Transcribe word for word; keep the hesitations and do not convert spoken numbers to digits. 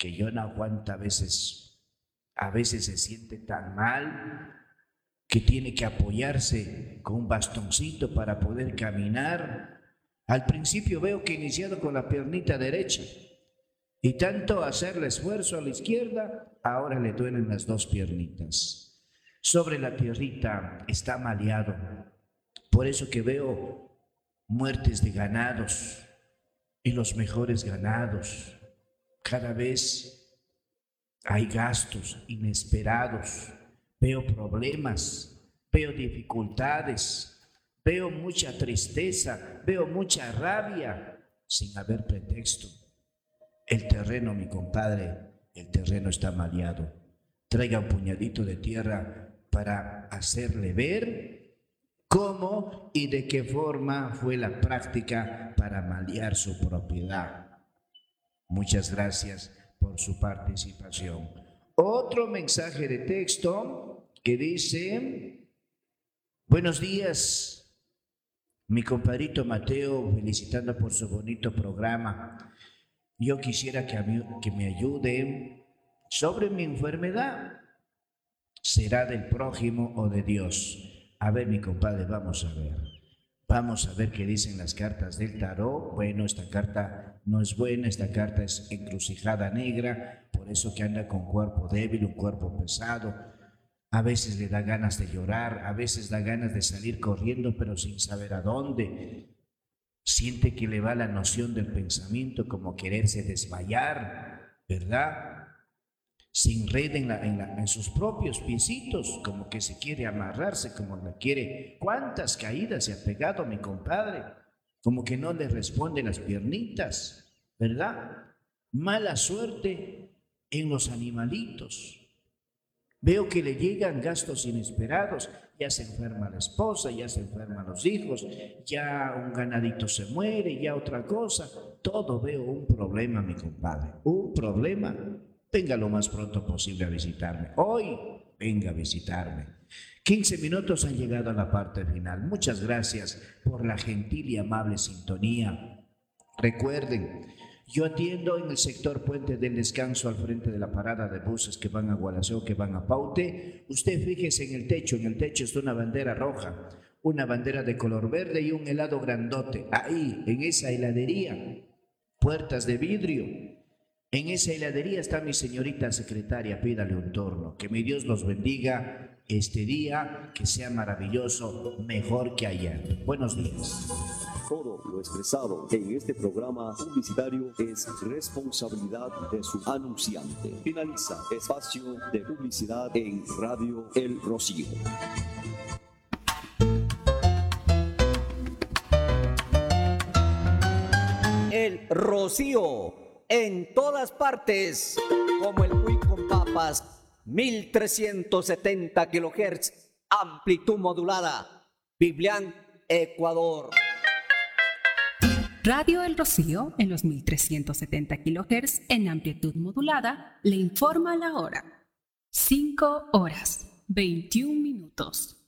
que yo no aguanta a veces, a veces se siente tan mal que tiene que apoyarse con un bastoncito para poder caminar. Al principio veo que ha iniciado con la piernita derecha y tanto hacerle esfuerzo a la izquierda, ahora le duelen las dos piernitas. Sobre la tierrita está maleado, por eso que veo muertes de ganados y los mejores ganados. Cada vez hay gastos inesperados, veo problemas, veo dificultades, veo mucha tristeza, veo mucha rabia sin haber pretexto. El terreno, mi compadre, el terreno está maleado. Traiga un puñadito de tierra para hacerle ver cómo y de qué forma fue la práctica para malear su propiedad. Muchas gracias por su participación. Otro mensaje de texto que dice: buenos días, mi compadrito Mateo, felicitando por su bonito programa. Yo quisiera que, a mí, que me ayude sobre mi enfermedad. ¿Será del prójimo o de Dios? A ver, mi compadre, vamos a ver. Vamos a ver qué dicen las cartas del tarot. Bueno, esta carta no es buena, esta carta es encrucijada negra, por eso que anda con cuerpo débil, un cuerpo pesado. A veces le da ganas de llorar, a veces da ganas de salir corriendo, pero sin saber a dónde. Siente que le va la noción del pensamiento, como quererse desmayar, ¿verdad? Se enreda en, la, en, la, en sus propios piecitos, como que se quiere amarrarse, como la quiere. ¿Cuántas caídas se ha pegado mi compadre? Como que no le responden las piernitas, ¿verdad? Mala suerte en los animalitos. Veo que le llegan gastos inesperados, ya se enferma la esposa, ya se enferman los hijos, ya un ganadito se muere, ya otra cosa. Todo veo un problema, mi compadre, un problema. Venga lo más pronto posible a visitarme. Hoy venga a visitarme. quince minutos han llegado a la parte final. Muchas gracias por la gentil y amable sintonía. Recuerden, yo atiendo en el sector Puente del Descanso, al frente de la parada de buses que van a Gualaceo, que van a Paute. Usted fíjese en el techo, en el techo está una bandera roja, una bandera de color verde y un helado grandote. Ahí, en esa heladería, puertas de vidrio. En esa heladería está mi señorita secretaria, pídale un turno. Que mi Dios los bendiga este día, que sea maravilloso, mejor que ayer. Buenos días. Todo lo expresado en este programa publicitario es responsabilidad de su anunciante. Finaliza espacio de publicidad en Radio El Rocío. El Rocío, en todas partes, como el Cuy con papas, mil trescientos setenta kilohertz, amplitud modulada, Biblián, Ecuador. Radio El Rocío, en los mil trescientos setenta kilohertz, en amplitud modulada, le informa la hora. cinco horas, veintiún minutos.